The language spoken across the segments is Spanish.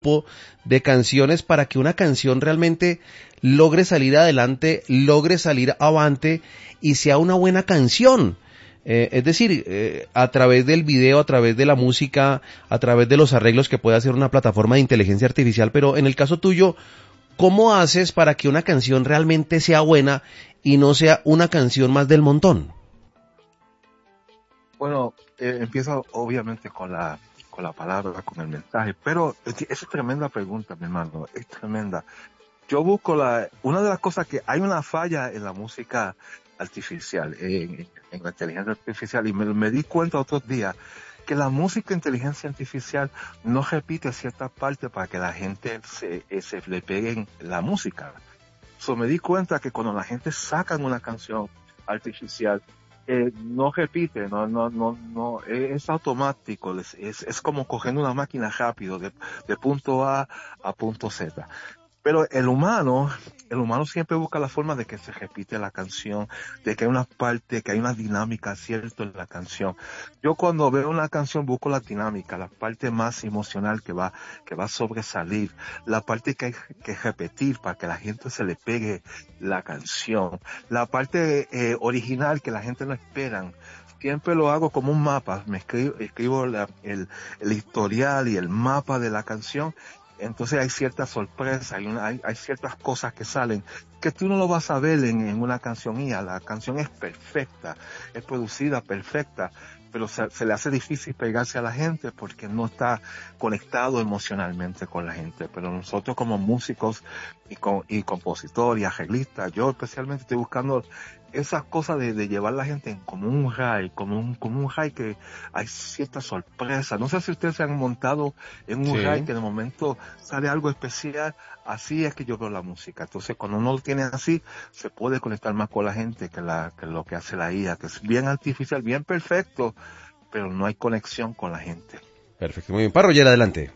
tipo de canciones para que una canción realmente logre salir adelante, logre salir avante y sea una buena canción. Es decir, a través del video, a través de la música, a través de los arreglos que puede hacer una plataforma de inteligencia artificial, pero en el caso tuyo, ¿cómo haces para que una canción realmente sea buena y no sea una canción más del montón? Bueno, empiezo obviamente con la palabra, con el mensaje, pero es tremenda pregunta, mi hermano, es tremenda. Yo busco una de las cosas que hay una falla en la música artificial, en la inteligencia artificial, y me di cuenta otros días que la música inteligencia artificial no repite ciertas partes para que la gente se le pegue la música. So, me di cuenta que cuando la gente saca una canción artificial, no repite, no, es automático, es como cogiendo una máquina rápido de punto a punto Z. Pero el humano siempre busca la forma de que se repite la canción, de que hay una parte, que hay una dinámica cierta en la canción. Yo cuando veo una canción busco la dinámica, la parte más emocional que va a sobresalir, la parte que hay que repetir para que la gente se le pegue la canción, la parte original que la gente no esperan. Siempre lo hago como un mapa, escribo el historial y el mapa de la canción. Entonces hay ciertas sorpresas, hay ciertas cosas que salen que tú no lo vas a ver en una canción mía. La canción es perfecta, es producida perfecta, pero se le hace difícil pegarse a la gente porque no está conectado emocionalmente con la gente. Pero nosotros como músicos y compositores y arreglistas, yo especialmente estoy buscando esas cosas de llevar a la gente en como un high que hay ciertas sorpresas. No sé si ustedes se han montado en un high Sí. que de momento sale algo especial. Así es que yo veo la música. Entonces, cuando uno lo tiene así, se puede conectar más con la gente que lo que hace la IA, que es bien artificial, bien perfecto, pero no hay conexión con la gente. Perfecto, muy bien. Parroyer, adelante.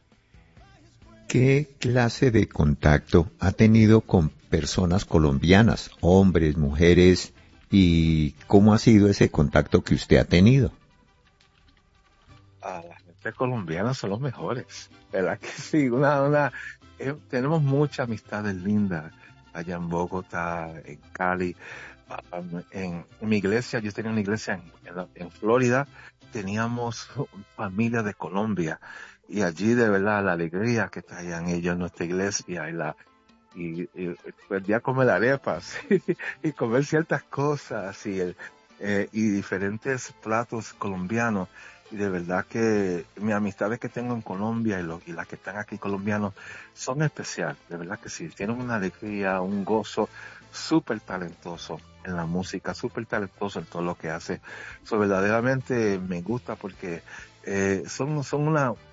¿Qué clase de contacto ha tenido con personas colombianas, hombres, mujeres, y cómo ha sido ese contacto que usted ha tenido? La gente colombiana son los mejores, ¿verdad que sí? Tenemos muchas amistades lindas allá en Bogotá, en Cali, en mi iglesia. Yo tenía una iglesia en Florida, teníamos familia de Colombia, y allí de verdad la alegría que traían ellos en nuestra iglesia y perdía comer arepas y comer ciertas cosas y diferentes platos colombianos. Y de verdad que mis amistades que tengo en Colombia y las que están aquí colombianos son especiales, de verdad que sí, tienen una alegría, un gozo, súper talentoso en la música, súper talentoso en todo lo que hace. Eso verdaderamente me gusta porque son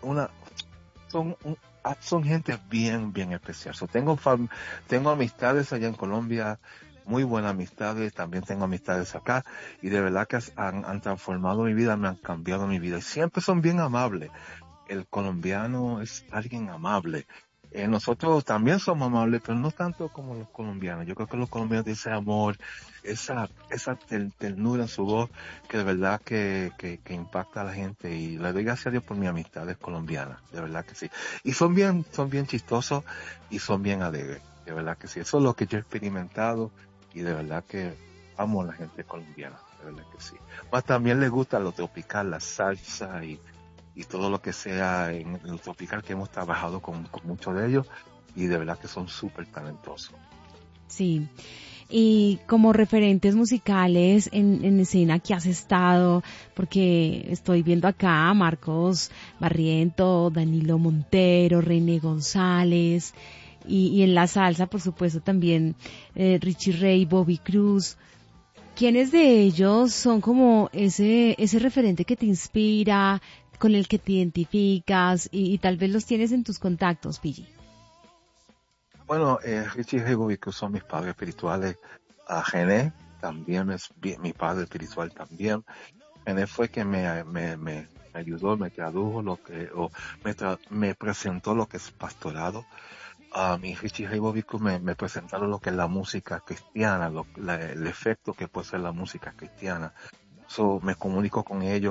son gente bien especial. Tengo amistades allá en Colombia, muy buenas amistades, también tengo amistades acá, y de verdad que han transformado mi vida, me han cambiado mi vida, y siempre son bien amables. El colombiano es alguien amable. Nosotros también somos amables, pero no tanto como los colombianos. Yo creo que los colombianos tienen ese amor, esa ternura en su voz, que de verdad que impacta a la gente. Y le doy gracias a Dios por mis amistades colombianas, de verdad que sí. Y son bien chistosos y son bien alegres, de verdad que sí. Eso es lo que yo he experimentado y de verdad que amo a la gente colombiana, de verdad que sí. Más también les gusta lo tropical, la salsa y todo lo que sea en el tropical, que hemos trabajado con muchos de ellos, y de verdad que son súper talentosos. Sí. Y como referentes musicales en escena que has estado, porque estoy viendo acá a Marcos Barriento, Danilo Montero, René González, y en la salsa, por supuesto, también Richie Ray, Bobby Cruz. ¿Quiénes de ellos son como ese referente que te inspira, con el que te identificas y tal vez los tienes en tus contactos, Pille? Bueno, Richie y Bobby Cruz son mis padres espirituales. A René también mi padre espiritual también. René fue que me ayudó, me tradujo me presentó lo que es pastorado. A mi Richie Ray Bobby Cruz me presentaron lo que es la música cristiana, el efecto que puede ser la música cristiana. Me comunico con ellos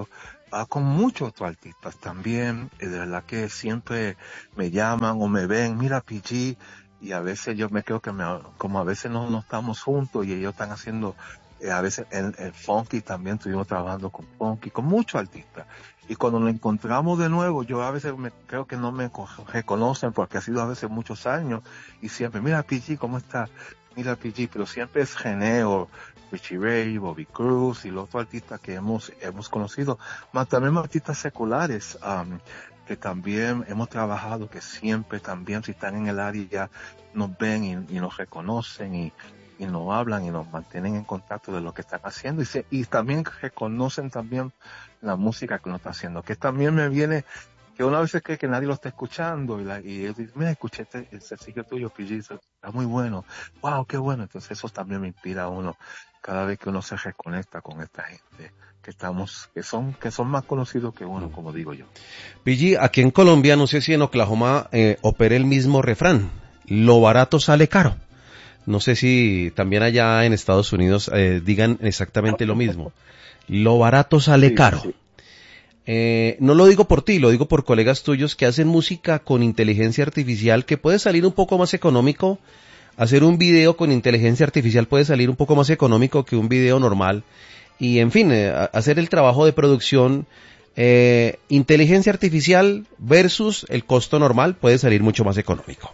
con muchos otros artistas también, de verdad que siempre me llaman o me ven, mira PG, y a veces yo me creo que como a veces no estamos juntos y ellos están haciendo, a veces el Funky también estuvimos trabajando con Funky, con muchos artistas. Y cuando nos encontramos de nuevo, yo a veces creo que no me reconocen porque ha sido a veces muchos años y siempre, mira PG, ¿cómo está? Mira PG, pero siempre es René o Richie Ray, Bobby Cruz y los otros artistas que hemos conocido, más también artistas seculares, que también hemos trabajado, que siempre también si están en el área ya nos ven y nos reconocen y nos hablan y nos mantienen en contacto de lo que están haciendo y también reconocen también la música que uno está haciendo, que también me viene, que una vez cree que nadie lo está escuchando y ellos dicen, mira, escuché el sencillo tuyo, PG, está muy bueno, wow, qué bueno. Entonces eso también me inspira a uno cada vez que uno se reconecta con esta gente que son más conocidos que uno, como digo yo. PG, aquí en Colombia, no sé si en Oklahoma opera el mismo refrán, lo barato sale caro. No sé si también allá en Estados Unidos digan exactamente lo mismo. Lo barato sale caro. Sí. No lo digo por ti, lo digo por colegas tuyos que hacen música con inteligencia artificial, que puede salir un poco más económico. Hacer un video con inteligencia artificial puede salir un poco más económico que un video normal. Y en fin, hacer el trabajo de producción, inteligencia artificial versus el costo normal puede salir mucho más económico.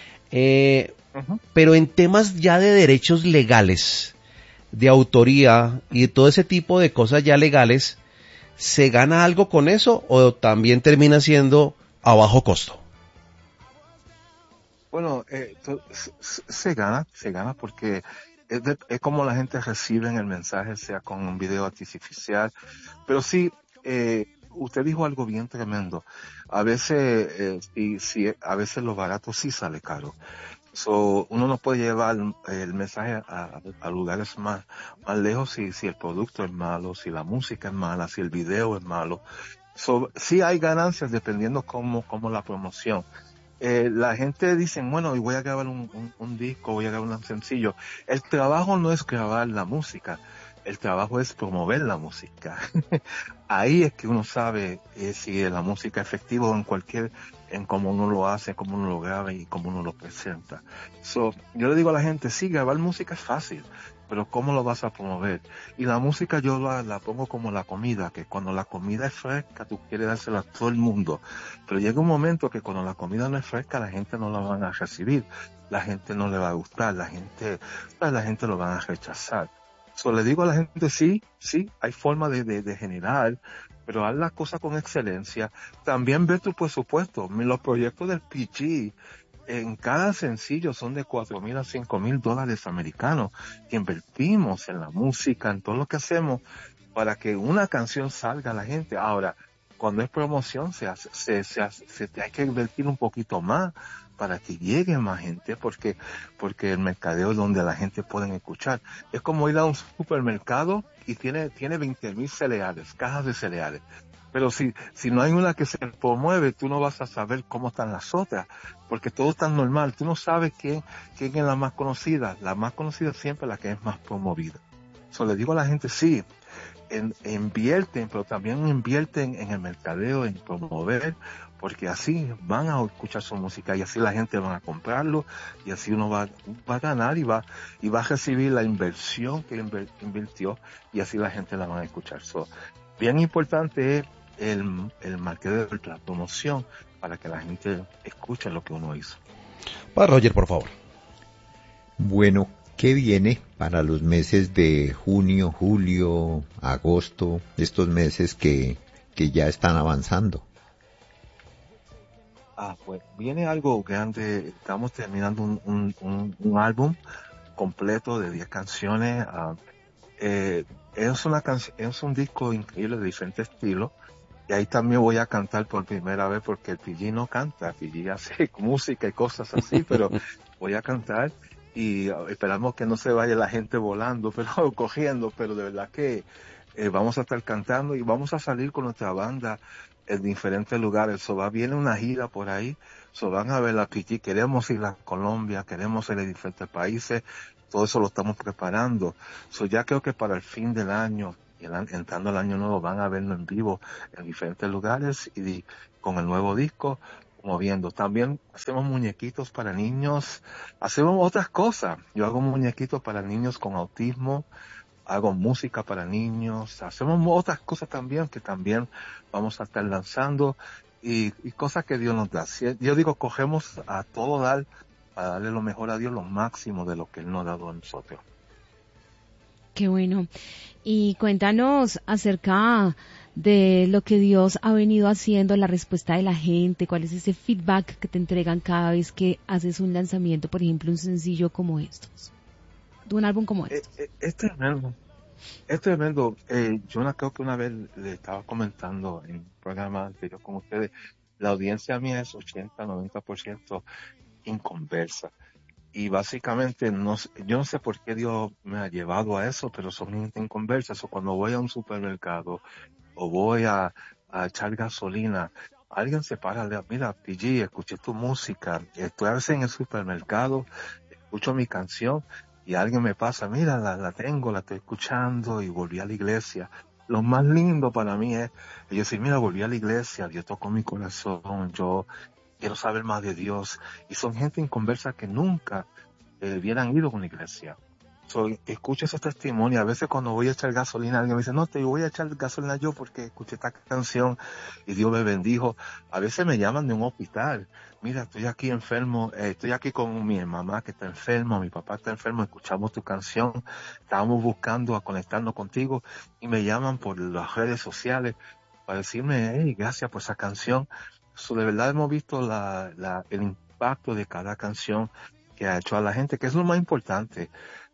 Pero en temas ya de derechos legales, de autoría y de todo ese tipo de cosas ya legales, ¿se gana algo con eso o también termina siendo a bajo costo? Bueno, se gana porque es como la gente recibe en el mensaje, sea con un video artificial, pero sí, usted dijo algo bien tremendo. A veces, a veces lo barato sí sale caro. Uno no puede llevar el mensaje a lugares más lejos si el producto es malo, si la música es mala, si el video es malo. Sí hay ganancias dependiendo cómo la promoción. La gente dice, bueno, y voy a grabar un disco, voy a grabar un sencillo. El trabajo no es grabar la música, el trabajo es promover la música. Ahí es que uno sabe si la música es efectiva en cómo uno lo hace, cómo uno lo graba y cómo uno lo presenta. Yo le digo a la gente, sí, grabar música es fácil, pero ¿cómo lo vas a promover? Y la música yo la pongo como la comida, que cuando la comida es fresca, tú quieres dársela a todo el mundo. Pero llega un momento que cuando la comida no es fresca, la gente no la van a recibir, la gente no le va a gustar, la gente lo van a rechazar. Le digo a la gente, sí, hay forma de generar, pero haz las cosas con excelencia. También ve tu presupuesto. Los proyectos del PG, en cada sencillo son de $4,000 a $5,000 americanos que invertimos en la música, en todo lo que hacemos para que una canción salga a la gente. Ahora, cuando es promoción se hay que invertir un poquito más para que llegue más gente, porque el mercadeo es donde la gente puede escuchar. Es como ir a un supermercado y tiene 20,000 cereales, cajas de cereales. Pero si no hay una que se promueve, tú no vas a saber cómo están las otras, porque todo está normal. Tú no sabes quién es la más conocida. La más conocida siempre es la que es más promovida. Le digo a la gente, sí, invierten, pero también invierten en el mercadeo, en promover, porque así van a escuchar su música y así la gente va a comprarlo y así uno va a ganar y va a recibir la inversión que invirtió y así la gente la va a escuchar. Bien importante es el mercadeo, la promoción, para que la gente escuche lo que uno hizo. Para Roger, por favor. Bueno, ¿qué viene para los meses de junio, julio, agosto, estos meses que ya están avanzando? Pues viene algo grande. Estamos terminando un álbum completo de 10 canciones. Es un disco increíble de diferentes estilos. Y ahí también voy a cantar por primera vez porque el PG no canta. El PG hace música y cosas así, pero voy a cantar y esperamos que no se vaya la gente volando, pero cogiendo, pero de verdad que vamos a estar cantando y vamos a salir con nuestra banda en diferentes lugares. Viene una gira por ahí, van a ver la PG. Queremos ir a Colombia, queremos ir a diferentes países, todo eso lo estamos preparando. Ya creo que para el fin del año entrando al año nuevo van a verlo en vivo en diferentes lugares y con el nuevo disco moviendo. También hacemos muñequitos para niños, hacemos otras cosas. Yo hago muñequitos para niños con autismo, hago música para niños, hacemos otras cosas también que también vamos a estar lanzando y cosas que Dios nos da. Yo digo, cogemos a todo dar para darle lo mejor a Dios, lo máximo de lo que Él nos ha dado a nosotros. Qué bueno. Y cuéntanos acerca de lo que Dios ha venido haciendo, la respuesta de la gente, cuál es ese feedback que te entregan cada vez que haces un lanzamiento, por ejemplo, un sencillo como estos, de un álbum como estos. Es tremendo. Es tremendo. Creo que una vez le estaba comentando en un programa anterior con ustedes, la audiencia mía es 80-90% inconversa. Y básicamente yo no sé por qué Dios me ha llevado a eso, pero son gente inconversa. O cuando voy a un supermercado o voy a echar gasolina, alguien se para, mira, PG, escuché tu música, estoy a veces en el supermercado, escucho mi canción y alguien me pasa, mira, la tengo, la estoy escuchando y volví a la iglesia. Lo más lindo para mí es, yo decir, mira, volví a la iglesia, Dios tocó mi corazón, yo quiero saber más de Dios. Y son gente inconversa que nunca hubieran ido a una iglesia. Escucho esos testimonios. A veces cuando voy a echar gasolina, alguien me dice, no, te voy a echar gasolina yo porque escuché esta canción y Dios me bendijo. A veces me llaman de un hospital. Mira, estoy aquí enfermo, estoy aquí con mi mamá que está enferma, mi papá está enfermo, escuchamos tu canción, estábamos buscando a conectarnos contigo y me llaman por las redes sociales para decirme, hey, gracias por esa canción. De verdad hemos visto el impacto de cada canción que ha hecho a la gente, que es lo más importante.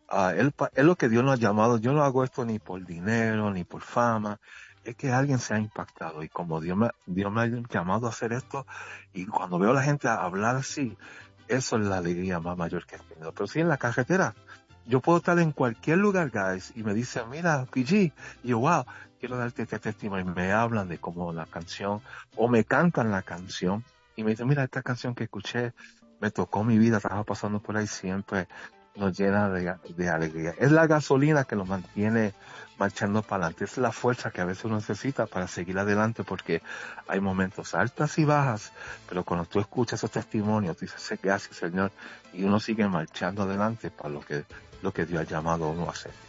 Es lo que Dios nos ha llamado. Yo no hago esto ni por dinero, ni por fama. Es que alguien se ha impactado. Y como Dios me ha llamado a hacer esto, y cuando veo a la gente hablar así, eso es la alegría más mayor que he tenido. Pero sí, en la carretera, yo puedo estar en cualquier lugar, guys, y me dicen, mira, PG, y yo, wow, quiero darte este testimonio. Y me hablan de cómo la canción, o me cantan la canción, y me dicen, mira, esta canción que escuché, me tocó mi vida, estaba pasando por ahí siempre, nos llena de alegría. Es la gasolina que nos mantiene marchando para adelante. Es la fuerza que a veces uno necesita para seguir adelante, porque hay momentos altas y bajas, pero cuando tú escuchas esos testimonios, tú dices, gracias, Señor, y uno sigue marchando adelante para lo que Dios ha llamado a uno a hacer.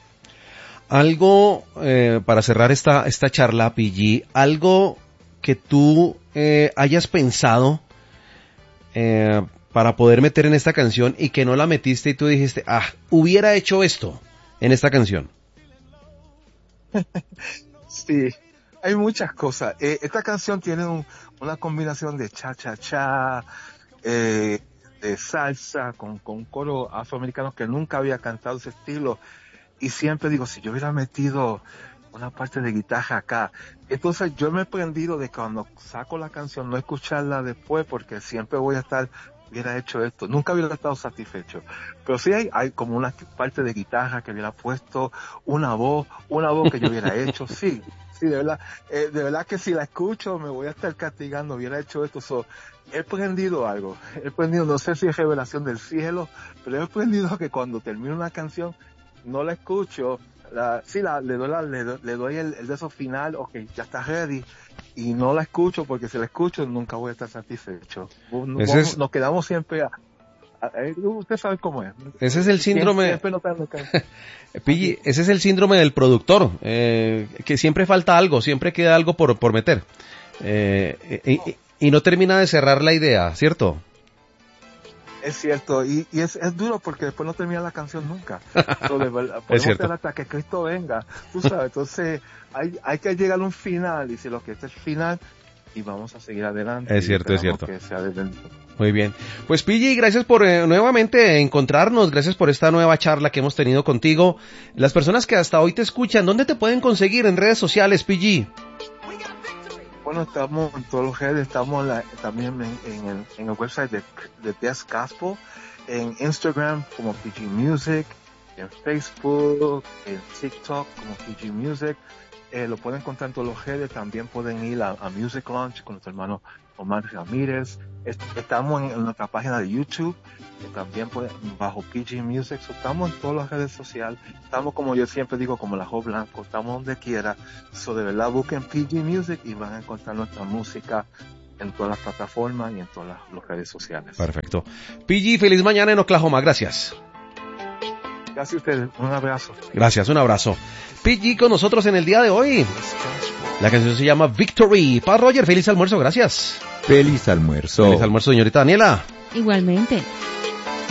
Algo, para cerrar esta charla, PG, algo que tú hayas pensado para poder meter en esta canción y que no la metiste y tú dijiste, hubiera hecho esto en esta canción. Sí, hay muchas cosas. Esta canción tiene una combinación de cha-cha-cha, de salsa, con coro afroamericano que nunca había cantado ese estilo. Y siempre digo, si yo hubiera metido una parte de guitarra acá. Entonces yo me he aprendido de cuando saco la canción no escucharla después, porque siempre voy a estar, hubiera hecho esto, nunca hubiera estado satisfecho. Pero sí hay como una parte de guitarra que hubiera puesto, una voz que yo hubiera hecho, sí, de verdad que si la escucho me voy a estar castigando, hubiera hecho esto. He aprendido algo, no sé si es revelación del cielo, pero he aprendido que cuando termino una canción, no la escucho, le doy el de eso final, ok, ya está ready, y no la escucho, porque si la escucho nunca voy a estar satisfecho. Nos quedamos siempre usted sabe cómo es. Ese es el síndrome. Pille, ese es el síndrome del productor, que siempre falta algo, siempre queda algo por meter, y no termina de cerrar la idea, ¿cierto? Es cierto, y es duro porque después no termina la canción nunca. Podemos esperar hasta que Cristo venga, tú sabes. Entonces hay que llegar a un final, y si lo que es el final, y vamos a seguir adelante. Es cierto. Que sea muy bien. Pues PG, gracias por nuevamente encontrarnos, gracias por esta nueva charla que hemos tenido contigo. Las personas que hasta hoy te escuchan, ¿dónde te pueden conseguir en redes sociales, PG? Bueno, estamos en todas las redes, estamos también en el website de Best Gospel, en Instagram como PG Music, en Facebook, en TikTok como PG Music. Lo pueden encontrar en todas las redes, también pueden ir a Music Launch con nuestro hermano Omar Ramírez. Estamos en nuestra página de YouTube, que también bajo PG Music. Estamos en todas las redes sociales. Estamos, como yo siempre digo, como el ajo blanco. Estamos donde quiera. De verdad, busquen PG Music y van a encontrar nuestra música en todas las plataformas y en todas las redes sociales. Perfecto. PG, feliz mañana en Oklahoma. Gracias. Gracias a ustedes. Un abrazo. Gracias, un abrazo. PG con nosotros en el día de hoy. La canción se llama Victory. Pa Roger, feliz almuerzo, gracias. Feliz almuerzo. Feliz almuerzo, señorita Daniela. Igualmente.